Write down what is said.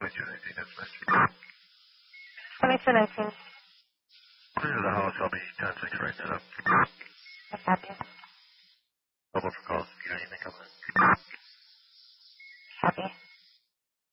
2219, that's message. 2219. Clear to the house, I'll be 10-6 right now. I copy. Double for calls. If you got anything coming in.